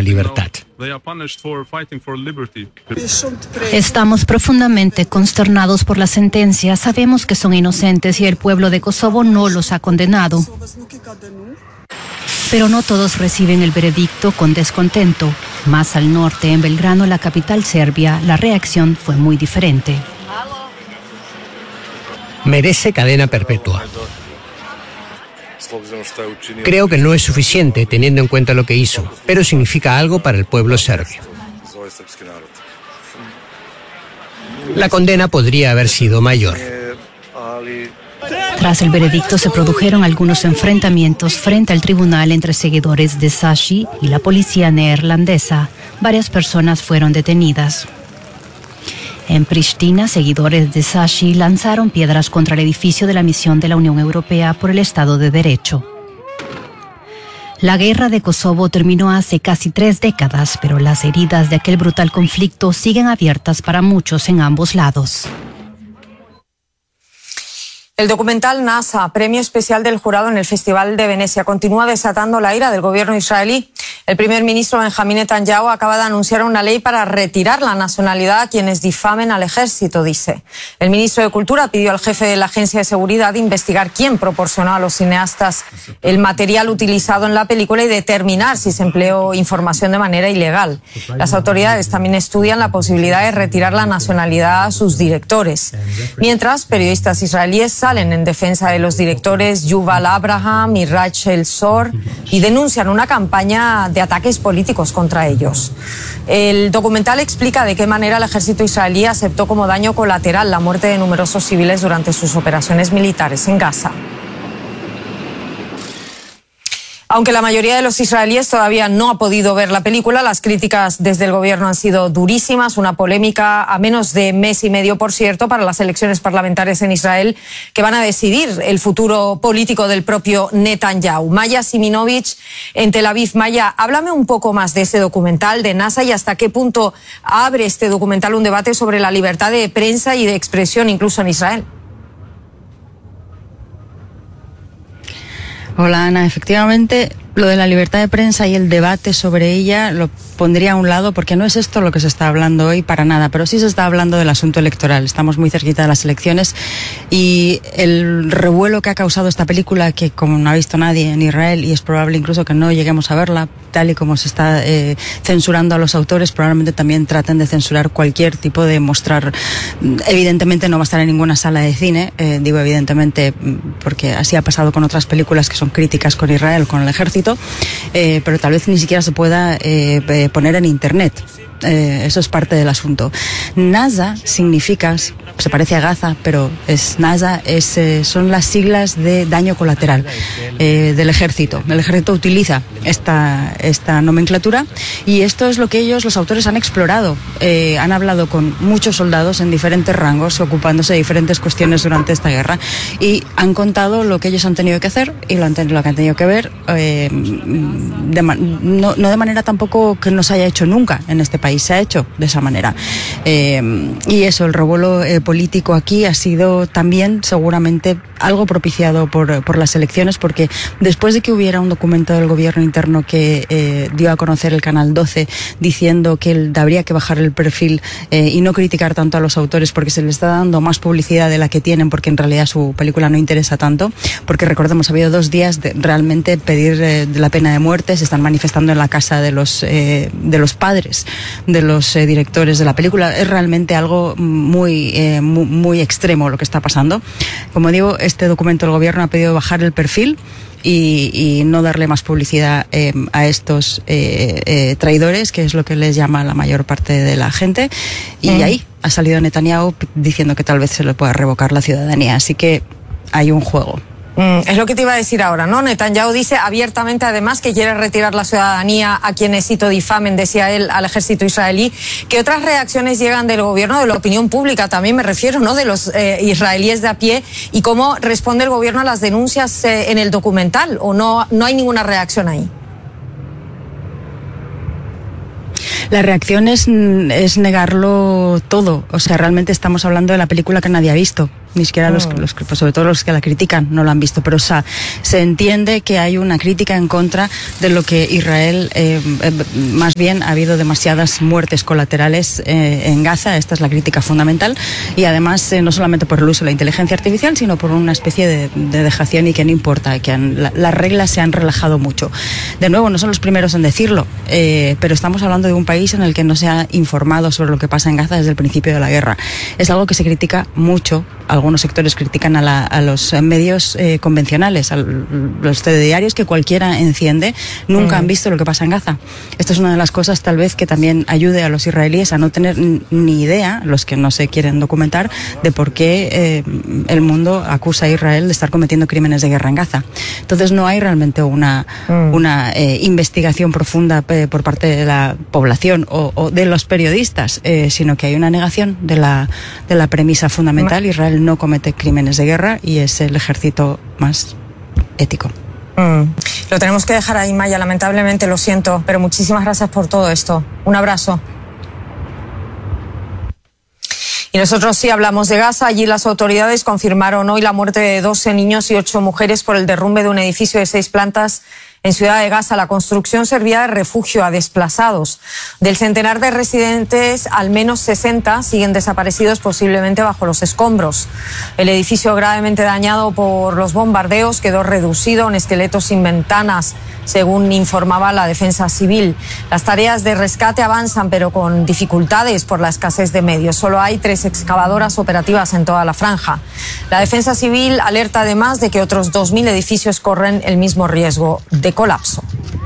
libertad. Estamos profundamente consternados por la sentencia. Sabemos que son inocentes y el pueblo de Kosovo no los ha condenado. Pero no todos reciben el veredicto con descontento. Más al norte, en Belgrano, la capital serbia, la reacción fue muy diferente. Merece cadena perpetua. Creo que no es suficiente teniendo en cuenta lo que hizo, pero significa algo para el pueblo serbio. La condena podría haber sido mayor. Tras el veredicto se produjeron algunos enfrentamientos frente al tribunal entre seguidores de Sashi y la policía neerlandesa. Varias personas fueron detenidas. En Pristina, seguidores de Sashi lanzaron piedras contra el edificio de la misión de la Unión Europea por el Estado de Derecho. La guerra de Kosovo terminó hace casi 3 décadas, pero las heridas de aquel brutal conflicto siguen abiertas para muchos en ambos lados. El documental NASA, premio especial del jurado en el Festival de Venecia, continúa desatando la ira del gobierno israelí. El primer ministro Benjamín Netanyahu acaba de anunciar una ley para retirar la nacionalidad a quienes difamen al ejército, dice. El ministro de Cultura pidió al jefe de la Agencia de Seguridad investigar quién proporcionó a los cineastas el material utilizado en la película y determinar si se empleó información de manera ilegal. Las autoridades también estudian la posibilidad de retirar la nacionalidad a sus directores. Mientras, periodistas israelíes salen en defensa de los directores Yuval Abraham y Rachel Zor y denuncian una campaña de ataques políticos contra ellos. El documental explica de qué manera el ejército israelí aceptó como daño colateral la muerte de numerosos civiles durante sus operaciones militares en Gaza. Aunque la mayoría de los israelíes todavía no ha podido ver la película, las críticas desde el gobierno han sido durísimas. Una polémica a menos de mes y medio, por cierto, para las elecciones parlamentarias en Israel que van a decidir el futuro político del propio Netanyahu. Maya Siminovich en Tel Aviv. Maya, háblame un poco más de ese documental de NASA y hasta qué punto abre este documental un debate sobre la libertad de prensa y de expresión incluso en Israel. Hola Ana, efectivamente lo de la libertad de prensa y el debate sobre ella lo pondría a un lado porque no es esto lo que se está hablando hoy para nada, pero sí se está hablando del asunto electoral. Estamos muy cerquita de las elecciones y el revuelo que ha causado esta película, que como no ha visto nadie en Israel y es probable incluso que no lleguemos a verla, tal y como se está censurando a los autores, probablemente también traten de censurar cualquier tipo de mostrar. Evidentemente no va a estar en ninguna sala de cine, digo evidentemente porque así ha pasado con otras películas que son críticas con Israel, con el ejército, pero tal vez ni siquiera se pueda poner en internet. Eso es parte del asunto. NASA significa, se parece a Gaza, pero es NASA, son las siglas de daño colateral del ejército. El ejército utiliza esta nomenclatura y esto es lo que ellos, los autores, han explorado. Han hablado con muchos soldados en diferentes rangos, ocupándose de diferentes cuestiones durante esta guerra y han contado lo que ellos han tenido que hacer y lo que han tenido que ver, no de manera tampoco que no se haya hecho nunca en este país. Se ha hecho de esa manera. Y eso, el revuelo político aquí ha sido también seguramente algo propiciado por las elecciones, porque después de que hubiera un documento del gobierno interno que dio a conocer el Canal 12 diciendo que habría que bajar el perfil y no criticar tanto a los autores porque se les está dando más publicidad de la que tienen, porque en realidad su película no interesa tanto, porque recordemos, ha habido 2 días de realmente pedir de la pena de muerte. Se están manifestando en la casa de los padres de los directores de la película. Es realmente algo muy extremo lo que está pasando. Como digo, este documento del gobierno ha pedido bajar el perfil y no darle más publicidad a estos traidores, que es lo que les llama la mayor parte de la gente. Y ahí ha salido Netanyahu diciendo que tal vez se le pueda revocar la ciudadanía. Así que hay un juego. Es lo que te iba a decir ahora, ¿no? Netanyahu dice abiertamente, además, que quiere retirar la ciudadanía a quienes, cito, difamen, decía él, al ejército israelí. ¿Qué otras reacciones llegan del gobierno, de la opinión pública también, me refiero, ¿no?, de los israelíes de a pie? ¿Y cómo responde el gobierno a las denuncias en el documental? ¿O no hay ninguna reacción ahí? La reacción es negarlo todo. O sea, realmente estamos hablando de la película que nadie ha visto. Ni siquiera sobre todo los que la critican no lo han visto, pero se entiende que hay una crítica en contra de lo que Israel, más bien ha habido demasiadas muertes colaterales en Gaza. Esta es la crítica fundamental, y además no solamente por el uso de la inteligencia artificial, sino por una especie de dejación, y que no importa, que las reglas se han relajado mucho. De nuevo, no son los primeros en decirlo, pero estamos hablando de un país en el que no se ha informado sobre lo que pasa en Gaza desde el principio de la guerra. Es algo que se critica mucho. Algunos sectores critican a los medios convencionales, a los telediarios que cualquiera enciende. Nunca han visto lo que pasa en Gaza. Esta es una de las cosas tal vez que también ayude a los israelíes a no tener ni idea, los que no se quieren documentar, de por qué el mundo acusa a Israel de estar cometiendo crímenes de guerra en Gaza. Entonces no hay realmente una investigación profunda por parte de la población o de los periodistas, sino que hay una negación de la premisa fundamental. Israel no comete crímenes de guerra y es el ejército más ético. Lo tenemos que dejar ahí, Maya, lamentablemente, lo siento, pero muchísimas gracias por todo esto. Un abrazo. Y nosotros sí hablamos de Gaza. Allí las autoridades confirmaron hoy la muerte de 12 niños y 8 mujeres por el derrumbe de un edificio de 6 plantas en Ciudad de Gaza. La construcción servía de refugio a desplazados. Del centenar de residentes, al menos 60 siguen desaparecidos, posiblemente bajo los escombros. El edificio, gravemente dañado por los bombardeos, quedó reducido a un esqueleto sin ventanas, según informaba la Defensa Civil. Las tareas de rescate avanzan, pero con dificultades por la escasez de medios. Solo hay 3 excavadoras operativas en toda la franja. La Defensa Civil alerta además de que otros 2.000 edificios corren el mismo riesgo de colapso.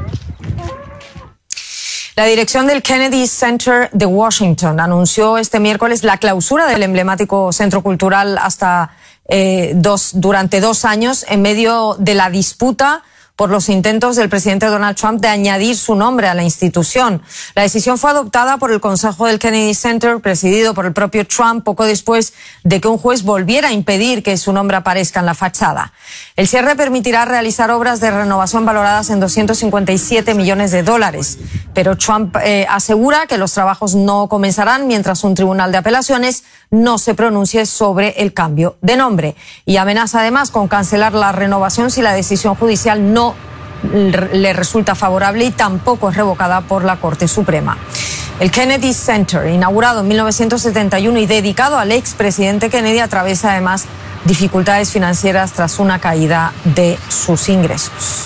La dirección del Kennedy Center de Washington anunció este miércoles la clausura del emblemático centro cultural durante 2 años, en medio de la disputa por los intentos del presidente Donald Trump de añadir su nombre a la institución. La decisión fue adoptada por el Consejo del Kennedy Center, presidido por el propio Trump, poco después de que un juez volviera a impedir que su nombre aparezca en la fachada. El cierre permitirá realizar obras de renovación valoradas en $257 millones, pero Trump asegura que los trabajos no comenzarán mientras un tribunal de apelaciones no se pronuncie sobre el cambio de nombre, y amenaza además con cancelar la renovación si la decisión judicial no le resulta favorable y tampoco es revocada por la Corte Suprema. El Kennedy Center, inaugurado en 1971 y dedicado al expresidente Kennedy, atraviesa además dificultades financieras tras una caída de sus ingresos.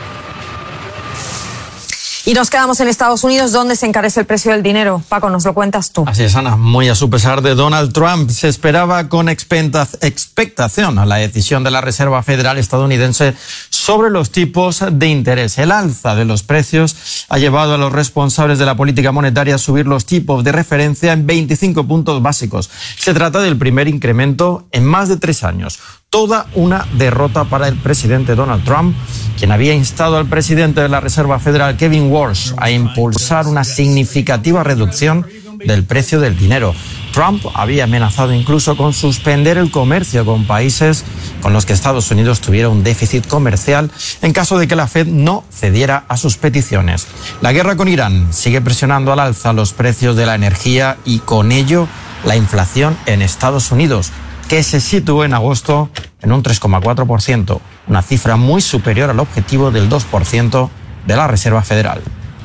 Y nos quedamos en Estados Unidos, donde se encarece el precio del dinero. Paco, nos lo cuentas tú. Así es, Ana. Muy a su pesar de Donald Trump, se esperaba con expectación a la decisión de la Reserva Federal estadounidense sobre los tipos de interés. El alza de los precios ha llevado a los responsables de la política monetaria a subir los tipos de referencia en 25 puntos básicos. Se trata del primer incremento en más de 3 años. Toda una derrota para el presidente Donald Trump, quien había instado al presidente de la Reserva Federal, Kevin Walsh, a impulsar una significativa reducción del precio del dinero. Trump había amenazado incluso con suspender el comercio con países con los que Estados Unidos tuviera un déficit comercial en caso de que la Fed no cediera a sus peticiones. La guerra con Irán sigue presionando al alza los precios de la energía y con ello la inflación en Estados Unidos, que se situó en agosto en un 3,4%, una cifra muy superior al objetivo del 2% de la Reserva Federal.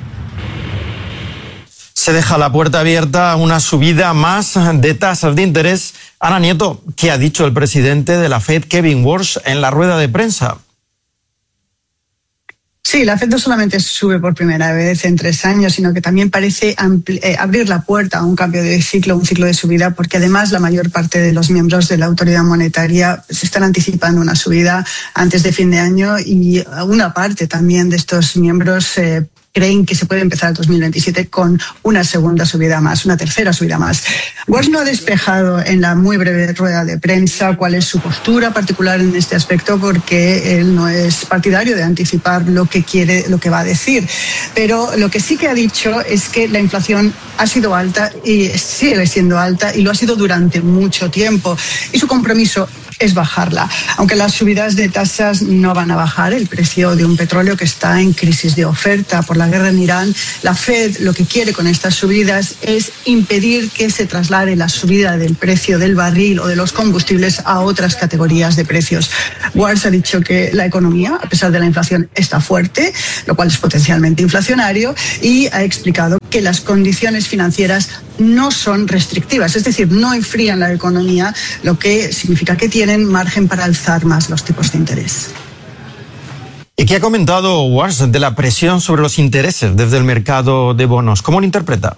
Se deja la puerta abierta a una subida más de tasas de interés. Ana Nieto, ¿qué ha dicho el presidente de la Fed, Kevin Walsh, en la rueda de prensa? Sí, la Fed no solamente sube por primera vez en 3 años, sino que también parece abrir la puerta a un cambio de ciclo, un ciclo de subida, porque además la mayor parte de los miembros de la autoridad monetaria se están anticipando una subida antes de fin de año, y una parte también de estos miembros creen que se puede empezar el 2027 con una segunda subida más, una tercera subida más. Walsh no ha despejado en la muy breve rueda de prensa cuál es su postura particular en este aspecto, porque él no es partidario de anticipar lo que va a decir. Pero lo que sí que ha dicho es que la inflación ha sido alta y sigue siendo alta, y lo ha sido durante mucho tiempo. Y su compromiso es bajarla. Aunque las subidas de tasas no van a bajar el precio de un petróleo que está en crisis de oferta por la guerra en Irán, la Fed lo que quiere con estas subidas es impedir que se traslade la subida del precio del barril o de los combustibles a otras categorías de precios. Wars ha dicho que la economía, a pesar de la inflación, está fuerte, lo cual es potencialmente inflacionario, y ha explicado que las condiciones financieras no son restrictivas, es decir, no enfrían la economía, lo que significa que tienen margen para alzar más los tipos de interés. ¿Y qué ha comentado Wars de la presión sobre los intereses desde el mercado de bonos? ¿Cómo lo interpreta?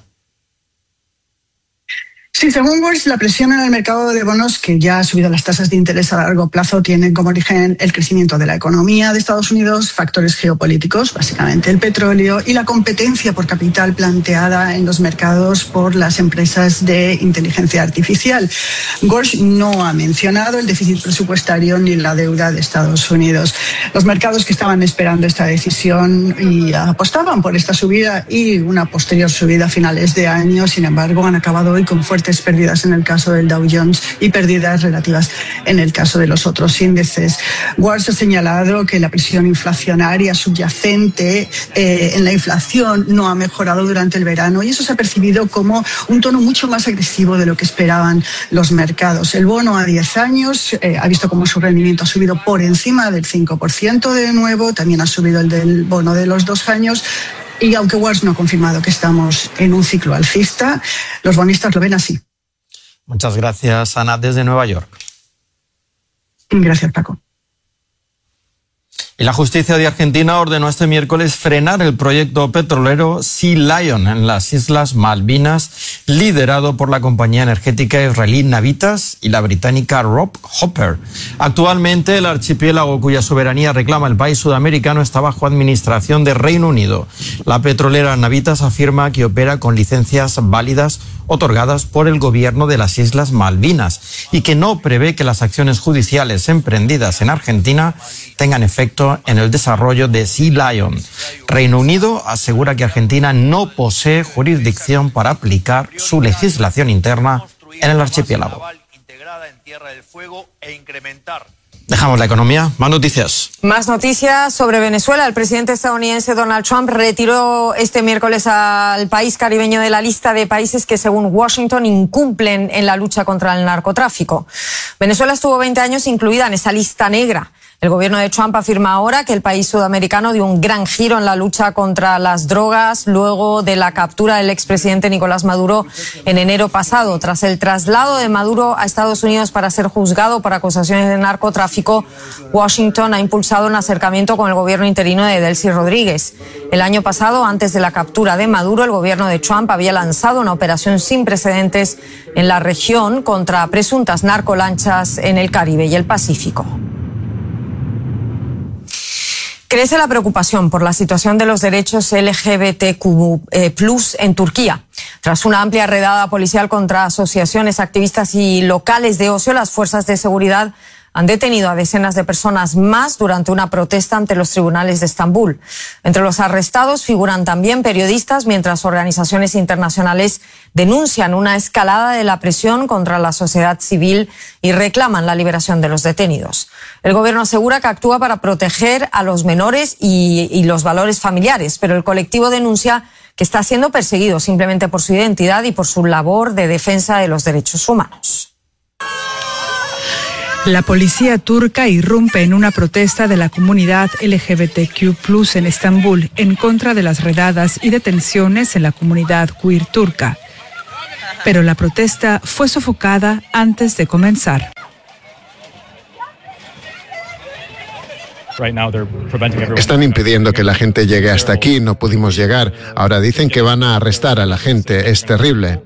Sí, según Wars, la presión en el mercado de bonos, que ya ha subido las tasas de interés a largo plazo, tiene como origen el crecimiento de la economía de Estados Unidos, factores geopolíticos, básicamente el petróleo, y la competencia por capital planteada en los mercados por las empresas de inteligencia artificial. Wars no ha mencionado el déficit presupuestario ni la deuda de Estados Unidos. Los mercados que estaban esperando esta decisión y apostaban por esta subida y una posterior subida a finales de año, sin embargo, han acabado hoy con fuertes pérdidas en el caso del Dow Jones y pérdidas relativas en el caso de los otros índices. Wars ha señalado que la presión inflacionaria subyacente en la inflación no ha mejorado durante el verano y eso se ha percibido como un tono mucho más agresivo de lo que esperaban los mercados. El bono a 10 años ha visto como su rendimiento ha subido por encima del 5% de nuevo, también ha subido el del bono de los 2 años. Y aunque Wars no ha confirmado que estamos en un ciclo alcista, los bonistas lo ven así. Muchas gracias, Ana, desde Nueva York. Gracias, Paco. Y la justicia de Argentina ordenó este miércoles frenar el proyecto petrolero Sea Lion en las Islas Malvinas, liderado por la compañía energética israelí Navitas y la británica Rob Hopper. Actualmente, el archipiélago cuya soberanía reclama el país sudamericano está bajo administración de Reino Unido. La petrolera Navitas afirma que opera con licencias válidas otorgadas por el gobierno de las Islas Malvinas y que no prevé que las acciones judiciales emprendidas en Argentina tengan efecto en el desarrollo de Sea Lion. Reino Unido asegura que Argentina no posee jurisdicción para aplicar su legislación interna en el archipiélago. Dejamos la economía. Más noticias. Más noticias sobre Venezuela. El presidente estadounidense Donald Trump retiró este miércoles al país caribeño de la lista de países que, según Washington, incumplen en la lucha contra el narcotráfico. Venezuela estuvo 20 años incluida en esa lista negra. El gobierno de Trump afirma ahora que el país sudamericano dio un gran giro en la lucha contra las drogas luego de la captura del expresidente Nicolás Maduro en enero pasado. Tras el traslado de Maduro a Estados Unidos para ser juzgado por acusaciones de narcotráfico, Washington ha impulsado un acercamiento con el gobierno interino de Delcy Rodríguez. El año pasado, antes de la captura de Maduro, el gobierno de Trump había lanzado una operación sin precedentes en la región contra presuntas narcolanchas en el Caribe y el Pacífico. Crece la preocupación por la situación de los derechos LGBTQ+ en Turquía. Tras una amplia redada policial contra asociaciones, activistas y locales de ocio, las fuerzas de seguridad han detenido a decenas de personas más durante una protesta ante los tribunales de Estambul. Entre los arrestados figuran también periodistas, mientras organizaciones internacionales denuncian una escalada de la presión contra la sociedad civil y reclaman la liberación de los detenidos. El gobierno asegura que actúa para proteger a los menores y los valores familiares, pero el colectivo denuncia que está siendo perseguido simplemente por su identidad y por su labor de defensa de los derechos humanos. La policía turca irrumpe en una protesta de la comunidad LGBTQ+ en Estambul en contra de las redadas y detenciones en la comunidad queer turca. Pero la protesta fue sofocada antes de comenzar. Están impidiendo que la gente llegue hasta aquí, no pudimos llegar. Ahora dicen que van a arrestar a la gente, es terrible.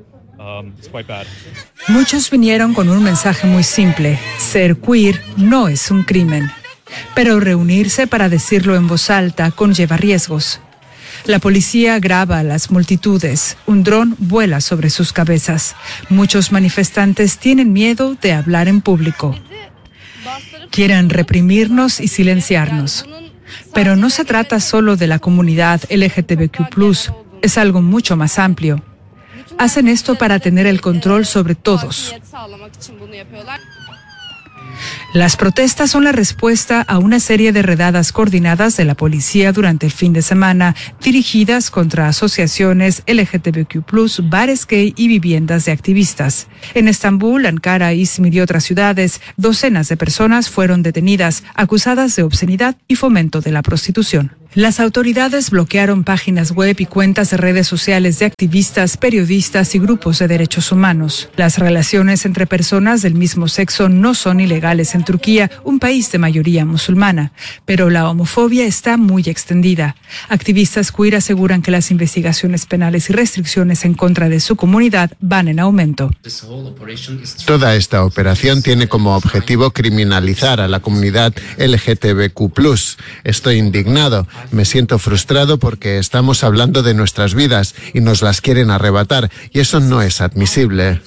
Muchos vinieron con un mensaje muy simple: ser queer no es un crimen. Pero reunirse para decirlo en voz alta conlleva riesgos. La policía graba a las multitudes. Un dron vuela sobre sus cabezas. Muchos manifestantes tienen miedo de hablar en público. Quieren reprimirnos y silenciarnos. Pero no se trata solo de la comunidad LGBTQ+, es algo mucho más amplio. Hacen esto para tener el control sobre todos. Las protestas son la respuesta a una serie de redadas coordinadas de la policía durante el fin de semana, dirigidas contra asociaciones LGTBQ+, bares gay y viviendas de activistas. En Estambul, Ankara, Izmir y otras ciudades, docenas de personas fueron detenidas, acusadas de obscenidad y fomento de la prostitución. Las autoridades bloquearon páginas web y cuentas de redes sociales de activistas, periodistas y grupos de derechos humanos. Las relaciones entre personas del mismo sexo no son ilegales en Turquía, un país de mayoría musulmana, pero la homofobia está muy extendida. Activistas queer aseguran que las investigaciones penales y restricciones en contra de su comunidad van en aumento. Toda esta operación tiene como objetivo criminalizar a la comunidad LGTBQ+. Estoy indignado. Me siento frustrado porque estamos hablando de nuestras vidas y nos las quieren arrebatar, y eso no es admisible.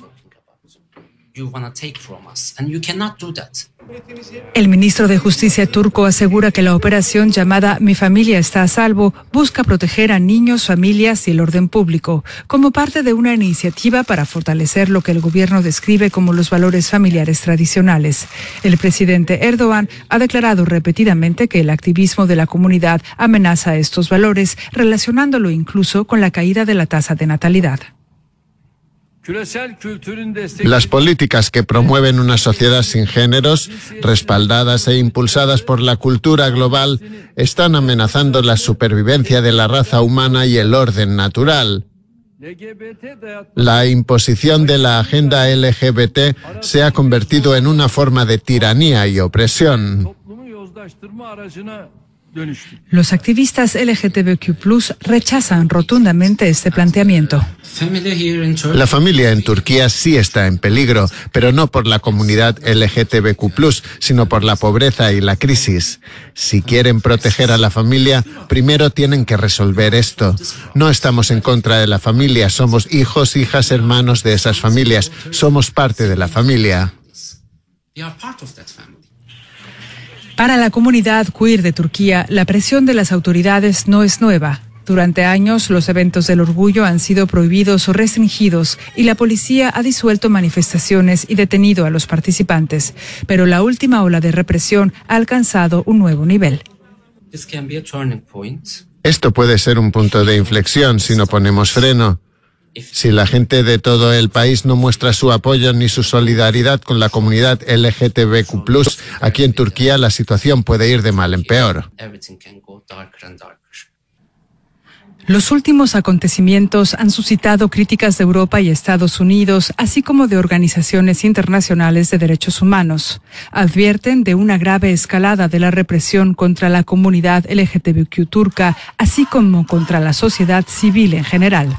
El ministro de Justicia turco asegura que la operación llamada Mi familia está a salvo busca proteger a niños, familias y el orden público, como parte de una iniciativa para fortalecer lo que el gobierno describe como los valores familiares tradicionales. El presidente Erdogan ha declarado repetidamente que el activismo de la comunidad amenaza estos valores, relacionándolo incluso con la caída de la tasa de natalidad. Las políticas que promueven una sociedad sin géneros, respaldadas e impulsadas por la cultura global, están amenazando la supervivencia de la raza humana y el orden natural. La imposición de la agenda LGBT se ha convertido en una forma de tiranía y opresión. Los activistas LGTBQ+ rechazan rotundamente este planteamiento. La familia en Turquía sí está en peligro, pero no por la comunidad LGTBQ+, sino por la pobreza y la crisis. Si quieren proteger a la familia, primero tienen que resolver esto. No estamos en contra de la familia, somos hijos, hijas, hermanos de esas familias. Somos parte de la familia. Para la comunidad queer de Turquía, la presión de las autoridades no es nueva. Durante años, los eventos del orgullo han sido prohibidos o restringidos y la policía ha disuelto manifestaciones y detenido a los participantes. Pero la última ola de represión ha alcanzado un nuevo nivel. Esto puede ser un punto de inflexión si no ponemos freno. Si la gente de todo el país no muestra su apoyo ni su solidaridad con la comunidad LGTBQ+, aquí en Turquía la situación puede ir de mal en peor. Los últimos acontecimientos han suscitado críticas de Europa y Estados Unidos, así como de organizaciones internacionales de derechos humanos. Advierten de una grave escalada de la represión contra la comunidad LGTBQ turca, así como contra la sociedad civil en general.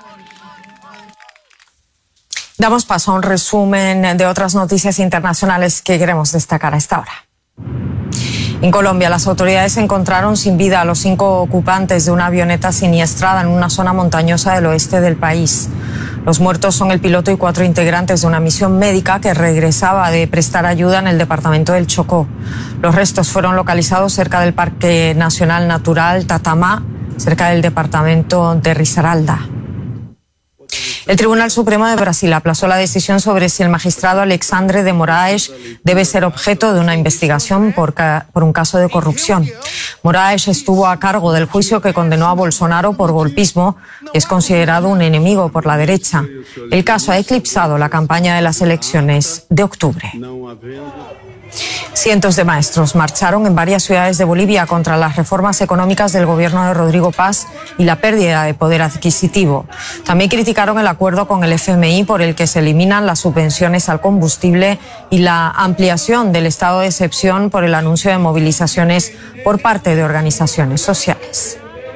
Damos paso a un resumen de otras noticias internacionales que queremos destacar a esta hora. En Colombia, las autoridades encontraron sin vida a los 5 ocupantes de una avioneta siniestrada en una zona montañosa del oeste del país. Los muertos son el piloto y 4 integrantes de una misión médica que regresaba de prestar ayuda en el departamento del Chocó. Los restos fueron localizados cerca del Parque Nacional Natural Tatamá, cerca del departamento de Risaralda. El Tribunal Supremo de Brasil aplazó la decisión sobre si el magistrado Alexandre de Moraes debe ser objeto de una investigación por un caso de corrupción. Moraes estuvo a cargo del juicio que condenó a Bolsonaro por golpismo y es considerado un enemigo por la derecha. El caso ha eclipsado la campaña de las elecciones de octubre. Cientos de maestros marcharon en varias ciudades de Bolivia contra las reformas económicas del gobierno de Rodrigo Paz y la pérdida de poder adquisitivo. También criticaron el acuerdo con el FMI por el que se eliminan las subvenciones al combustible y la ampliación del estado de excepción por el anuncio de movilizaciones por parte de organizaciones sociales.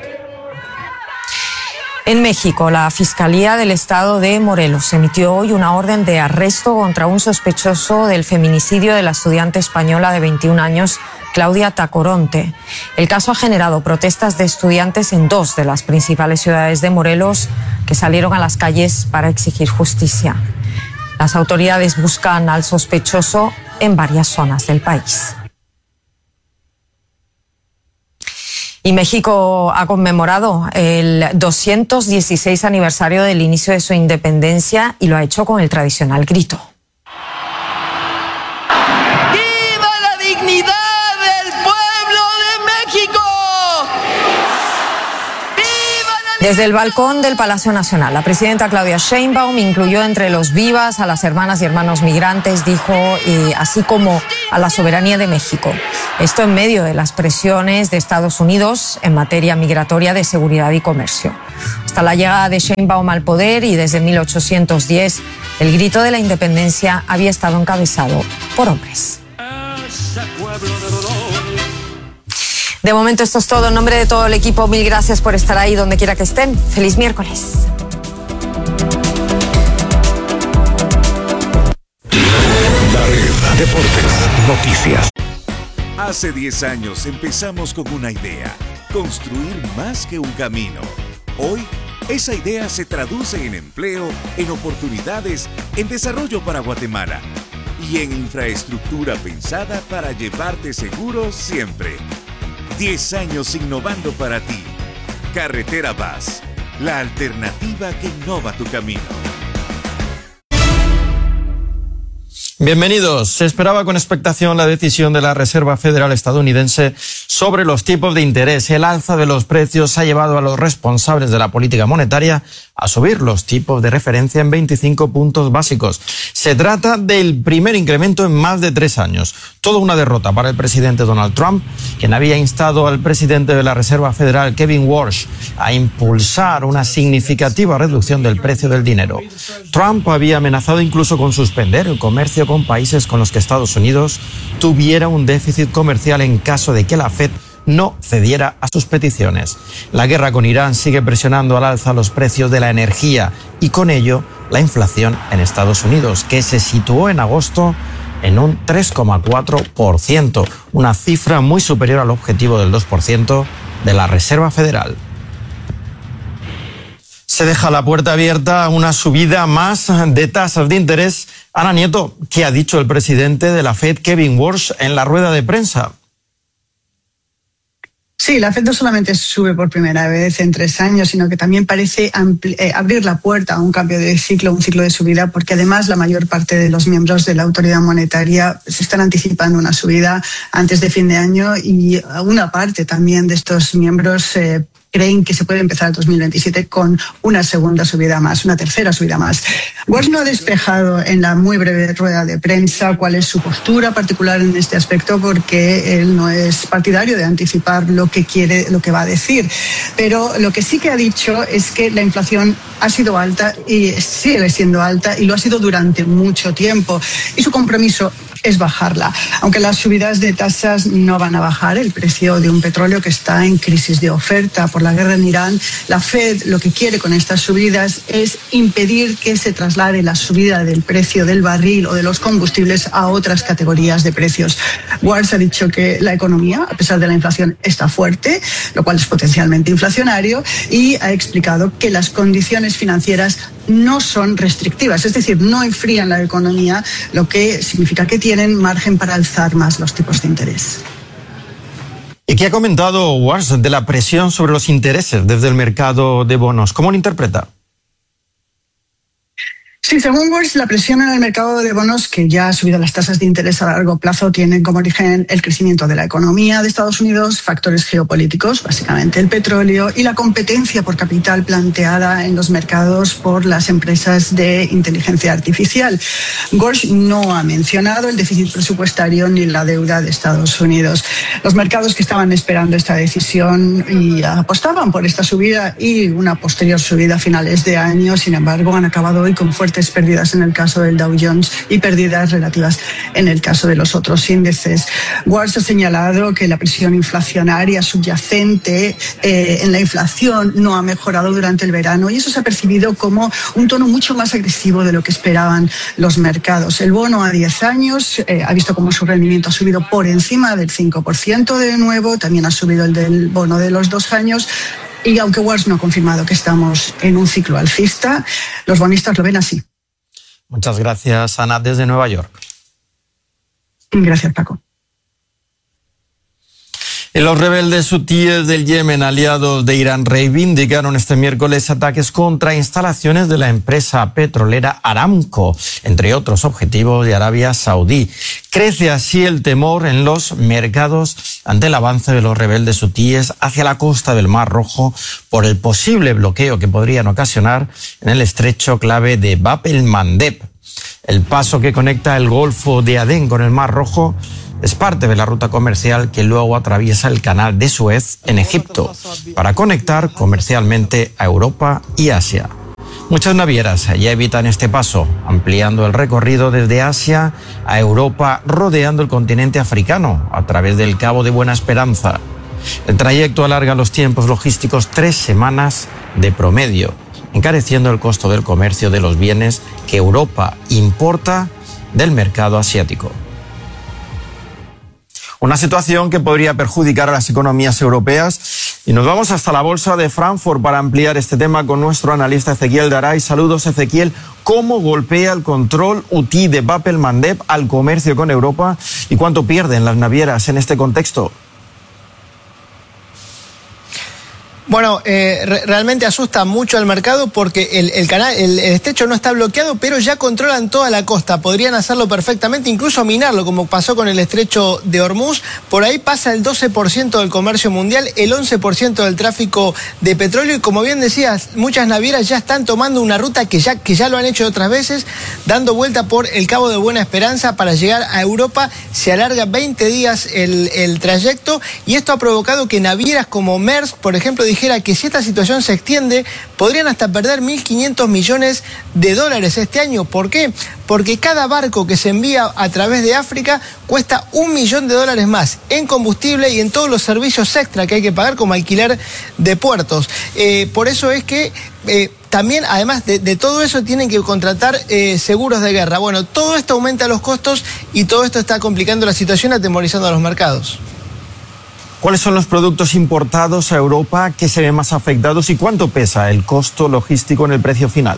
En México, la Fiscalía del Estado de Morelos emitió hoy una orden de arresto contra un sospechoso del feminicidio de la estudiante española de 21 años, Claudia Tacoronte. El caso ha generado protestas de estudiantes en 2 de las principales ciudades de Morelos que salieron a las calles para exigir justicia. Las autoridades buscan al sospechoso en varias zonas del país. Y México ha conmemorado el 216 aniversario del inicio de su independencia y lo ha hecho con el tradicional grito. Desde el balcón del Palacio Nacional, la presidenta Claudia Sheinbaum incluyó entre los vivas a las hermanas y hermanos migrantes, dijo, así como a la soberanía de México. Esto en medio de las presiones de Estados Unidos en materia migratoria, de seguridad y comercio. Hasta la llegada de Sheinbaum al poder y desde 1810, el grito de la independencia había estado encabezado por hombres. De momento esto es todo. En nombre de todo el equipo, mil gracias por estar ahí donde quiera que estén. Feliz miércoles. La Red, deportes, noticias. Hace 10 años empezamos con una idea: construir más que un camino. Hoy, esa idea se traduce en empleo, en oportunidades, en desarrollo para Guatemala y en infraestructura pensada para llevarte seguro siempre. 10 años innovando para ti. Carretera Vaz, la alternativa que innova tu camino. Bienvenidos. Se esperaba con expectación la decisión de la Reserva Federal estadounidense sobre los tipos de interés. El alza de los precios ha llevado a los responsables de la política monetaria a subir los tipos de referencia en 25 puntos básicos. Se trata del primer incremento en más de 3 años. Toda una derrota para el presidente Donald Trump, quien había instado al presidente de la Reserva Federal, Kevin Warsh, a impulsar una significativa reducción del precio del dinero. Trump había amenazado incluso con suspender el comercio con países con los que Estados Unidos tuviera un déficit comercial en caso de que la Fed no cediera a sus peticiones. La guerra con Irán sigue presionando al alza los precios de la energía y con ello la inflación en Estados Unidos, que se situó en agosto en un 3,4%, una cifra muy superior al objetivo del 2% de la Reserva Federal. Se deja la puerta abierta a una subida más de tasas de interés. Ana Nieto, ¿qué ha dicho el presidente de la Fed, Kevin Warsh, en la rueda de prensa? Sí, la Fed no solamente sube por primera vez en 3 años, sino que también parece abrir la puerta a un cambio de ciclo, un ciclo de subida, porque además la mayor parte de los miembros de la autoridad monetaria se están anticipando una subida antes de fin de año y una parte también de estos miembros creen que se puede empezar el 2027 con una segunda subida más, una tercera subida más. Warsh no ha despejado en la muy breve rueda de prensa cuál es su postura particular en este aspecto, porque él no es partidario de anticipar lo que quiere, lo que va a decir. Pero lo que sí que ha dicho es que la inflación ha sido alta y sigue siendo alta y lo ha sido durante mucho tiempo. Y su compromiso es bajarla. Aunque las subidas de tasas no van a bajar el precio de un petróleo que está en crisis de oferta por la guerra en Irán, la Fed lo que quiere con estas subidas es impedir que se traslade la subida del precio del barril o de los combustibles a otras categorías de precios. Warsh ha dicho que la economía, a pesar de la inflación, está fuerte, lo cual es potencialmente inflacionario, y ha explicado que las condiciones financieras no son restrictivas, es decir, no enfrían la economía, lo que significa que tienen margen para alzar más los tipos de interés. ¿Y qué ha comentado Warsh de la presión sobre los intereses desde el mercado de bonos? ¿Cómo lo interpreta? Sí, según Warsh, la presión en el mercado de bonos, que ya ha subido las tasas de interés a largo plazo, tiene como origen el crecimiento de la economía de Estados Unidos, factores geopolíticos, básicamente el petróleo, y la competencia por capital planteada en los mercados por las empresas de inteligencia artificial. Warsh no ha mencionado el déficit presupuestario ni la deuda de Estados Unidos. Los mercados que estaban esperando esta decisión y apostaban por esta subida y una posterior subida a finales de año, sin embargo, han acabado hoy con fuertes pérdidas en el caso del Dow Jones y pérdidas relativas en el caso de los otros índices. Warsh ha señalado que la presión inflacionaria subyacente en la inflación no ha mejorado durante el verano y eso se ha percibido como un tono mucho más agresivo de lo que esperaban los mercados. El bono a 10 años ha visto cómo su rendimiento ha subido por encima del 5% de nuevo, también ha subido el del bono de los 2 años. Y aunque Warsh no ha confirmado que estamos en un ciclo alcista, los bonistas lo ven así. Muchas gracias, Ana, desde Nueva York. Gracias, Paco. Y los rebeldes hutíes del Yemen, aliados de Irán, reivindicaron este miércoles ataques contra instalaciones de la empresa petrolera Aramco, entre otros objetivos de Arabia Saudí. Crece así el temor en los mercados ante el avance de los rebeldes hutíes hacia la costa del Mar Rojo por el posible bloqueo que podrían ocasionar en el estrecho clave de Bab el-Mandeb. El paso que conecta el Golfo de Adén con el Mar Rojo es parte de la ruta comercial que luego atraviesa el canal de Suez en Egipto para conectar comercialmente a Europa y Asia. Muchas navieras ya evitan este paso, ampliando el recorrido desde Asia a Europa, rodeando el continente africano a través del Cabo de Buena Esperanza. El trayecto alarga los tiempos logísticos 3 semanas de promedio, encareciendo el costo del comercio de los bienes que Europa importa del mercado asiático. Una situación que podría perjudicar a las economías europeas. Y nos vamos hasta la bolsa de Frankfurt para ampliar este tema con nuestro analista Ezequiel Daray. Saludos, Ezequiel. ¿Cómo golpea el control hutí de Bab el-Mandeb al comercio con Europa y cuánto pierden las navieras en este contexto? Bueno, realmente asusta mucho al mercado porque el estrecho no está bloqueado, pero ya controlan toda la costa. Podrían hacerlo perfectamente, incluso minarlo, como pasó con el estrecho de Hormuz. Por ahí pasa el 12% del comercio mundial, el 11% del tráfico de petróleo. Y como bien decías, muchas navieras ya están tomando una ruta que ya lo han hecho otras veces, dando vuelta por el Cabo de Buena Esperanza para llegar a Europa. Se alarga 20 días el trayecto y esto ha provocado que navieras como Maersk, por ejemplo, dijera que si esta situación se extiende, podrían hasta perder 1.500 millones de dólares este año. ¿Por qué? Porque cada barco que se envía a través de África cuesta $1 millón más en combustible y en todos los servicios extra que hay que pagar, como alquiler de puertos. Por eso es que también, además de todo eso, tienen que contratar seguros de guerra. Bueno, todo esto aumenta los costos y todo esto está complicando la situación, atemorizando a los mercados. ¿Cuáles son los productos importados a Europa que se ven más afectados y cuánto pesa el costo logístico en el precio final?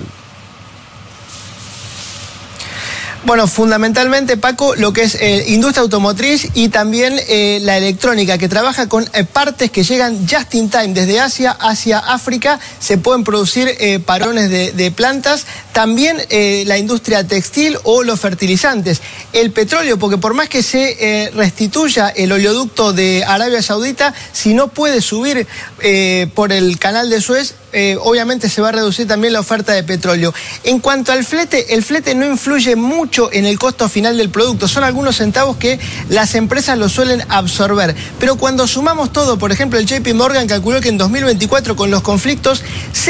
Bueno, fundamentalmente, Paco, lo que es industria automotriz y también la electrónica, que trabaja con partes que llegan just in time desde Asia hacia África. Se pueden producir parones de plantas. También la industria textil o los fertilizantes. El petróleo, porque por más que se restituya el oleoducto de Arabia Saudita, si no puede subir por el canal de Suez, obviamente se va a reducir también la oferta de petróleo. En cuanto al flete, el flete no influye mucho en el costo final del producto. Son algunos centavos que las empresas lo suelen absorber. Pero cuando sumamos todo, por ejemplo, el JP Morgan calculó que en 2024, con los conflictos,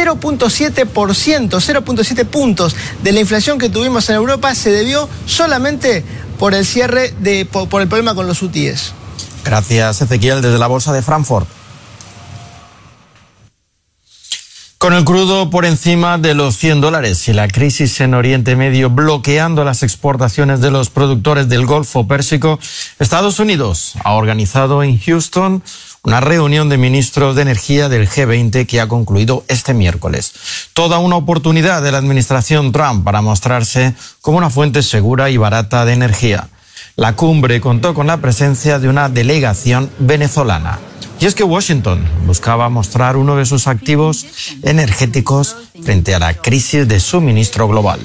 0.7 puntos de la inflación que tuvimos en Europa se debió solamente por el cierre, por el problema con los hutíes. Gracias, Ezequiel, desde la bolsa de Frankfurt. Con el crudo por encima de los $100 y la crisis en Oriente Medio bloqueando las exportaciones de los productores del Golfo Pérsico, Estados Unidos ha organizado en Houston una reunión de ministros de energía del G20 que ha concluido este miércoles. Toda una oportunidad de la administración Trump para mostrarse como una fuente segura y barata de energía. La cumbre contó con la presencia de una delegación venezolana. Y es que Washington buscaba mostrar uno de sus activos energéticos frente a la crisis de suministro global.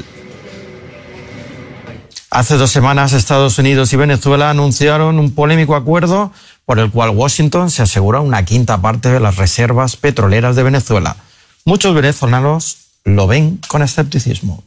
Hace 2 semanas, Estados Unidos y Venezuela anunciaron un polémico acuerdo por el cual Washington se asegura una 1/5 parte de las reservas petroleras de Venezuela. Muchos venezolanos lo ven con escepticismo.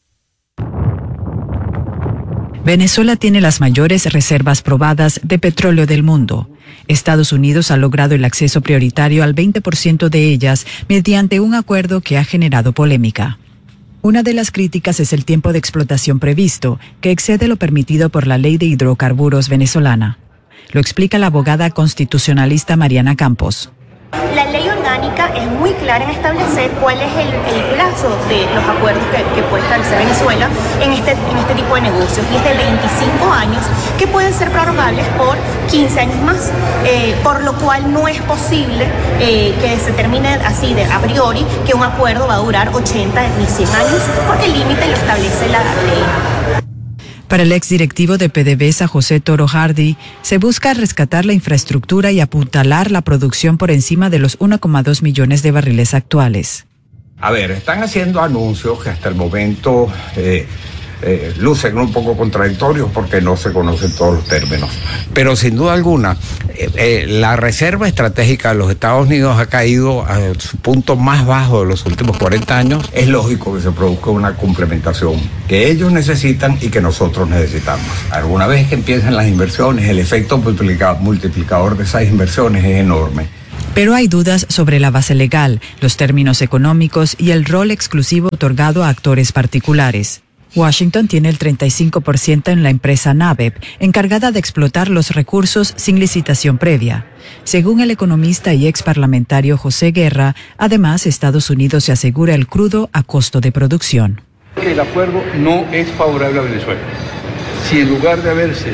Venezuela tiene las mayores reservas probadas de petróleo del mundo. Estados Unidos ha logrado el acceso prioritario al 20% de ellas mediante un acuerdo que ha generado polémica. Una de las críticas es el tiempo de explotación previsto, que excede lo permitido por la Ley de Hidrocarburos venezolana. Lo explica la abogada constitucionalista Mariana Campos. La ley orgánica es muy clara en establecer cuál es el plazo de los acuerdos que puede establecer Venezuela en este tipo de negocios, y es de 25 años que pueden ser prorrogables por 15 años más, por lo cual no es posible que se termine así de a priori que un acuerdo va a durar 80 ni 100 años, porque el límite lo establece la ley. Para el exdirectivo de PDVSA, José Toro Hardy, se busca rescatar la infraestructura y apuntalar la producción por encima de los 1,2 millones de barriles actuales. A ver, están haciendo anuncios que hasta el momento lucen un poco contradictorios porque no se conocen todos los términos. Pero sin duda alguna, la reserva estratégica de los Estados Unidos ha caído a su punto más bajo de los últimos 40 años. Es lógico que se produzca una complementación que ellos necesitan y que nosotros necesitamos. Alguna vez que empiecen las inversiones, el efecto multiplicador de esas inversiones es enorme. Pero hay dudas sobre la base legal, los términos económicos y el rol exclusivo otorgado a actores particulares. Washington tiene el 35% en la empresa NABEP, encargada de explotar los recursos sin licitación previa. Según el economista y ex parlamentario José Guerra, además Estados Unidos se asegura el crudo a costo de producción. El acuerdo no es favorable a Venezuela. Si en lugar de haberse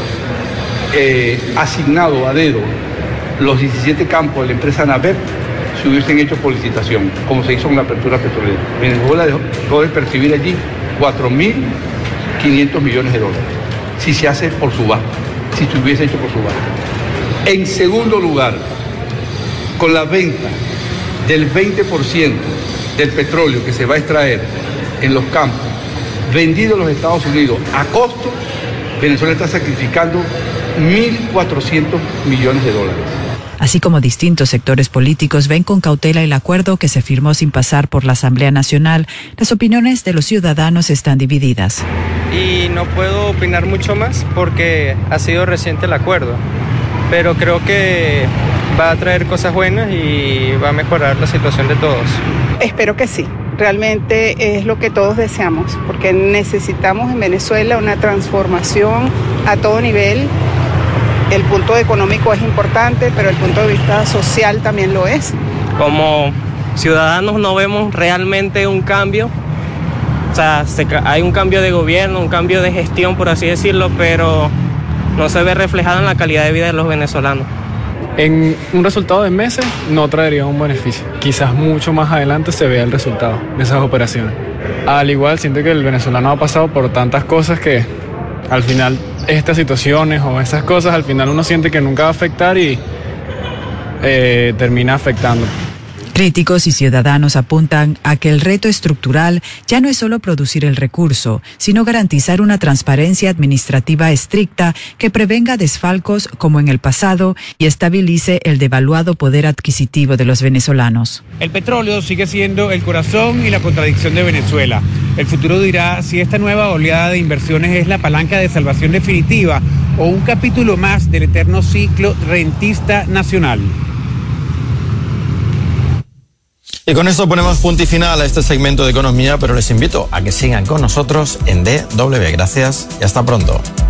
asignado a dedo los 17 campos de la empresa NABEP, se hubiesen hecho por licitación, como se hizo en la apertura petrolera. Venezuela dejó de percibir allí 4.500 millones de dólares, si se hace por subasta, si se hubiese hecho por subasta. En segundo lugar, con la venta del 20% del petróleo que se va a extraer en los campos, vendido a los Estados Unidos a costo, Venezuela está sacrificando 1.400 millones de dólares. Así como distintos sectores políticos ven con cautela el acuerdo que se firmó sin pasar por la Asamblea Nacional, las opiniones de los ciudadanos están divididas. Y no puedo opinar mucho más porque ha sido reciente el acuerdo, pero creo que va a traer cosas buenas y va a mejorar la situación de todos. Espero que sí. Realmente es lo que todos deseamos, porque necesitamos en Venezuela una transformación a todo nivel. El punto económico es importante, pero el punto de vista social también lo es. Como ciudadanos no vemos realmente un cambio. O sea, hay un cambio de gobierno, un cambio de gestión, por así decirlo, pero no se ve reflejado en la calidad de vida de los venezolanos. En un resultado de meses no traería un beneficio. Quizás mucho más adelante se vea el resultado de esas operaciones. Al igual, siento que el venezolano ha pasado por tantas cosas que al final estas situaciones o esas cosas al final uno siente que nunca va a afectar y termina afectando. Críticos y ciudadanos apuntan a que el reto estructural ya no es solo producir el recurso, sino garantizar una transparencia administrativa estricta que prevenga desfalcos como en el pasado y estabilice el devaluado poder adquisitivo de los venezolanos. El petróleo sigue siendo el corazón y la contradicción de Venezuela. El futuro dirá si esta nueva oleada de inversiones es la palanca de salvación definitiva o un capítulo más del eterno ciclo rentista nacional. Y con esto ponemos punto y final a este segmento de economía, pero les invito a que sigan con nosotros en DW. Gracias y hasta pronto.